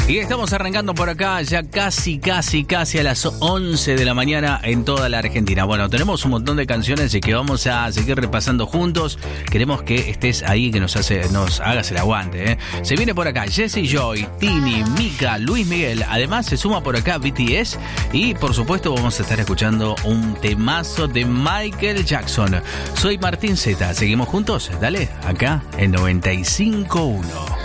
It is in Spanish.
Y estamos arrancando por acá ya casi a las 11 de la mañana en toda la Argentina. Bueno, tenemos un montón de canciones y que vamos a seguir repasando juntos. Queremos que estés ahí, que nos hagas el aguante, ¿eh? Se viene por acá Jessie Joy, Tini, Mika, Luis Miguel. Además se suma por acá BTS y por supuesto vamos a estar escuchando un temazo de Michael Jackson. Soy Martín Zeta, seguimos juntos, dale, acá en 95.1.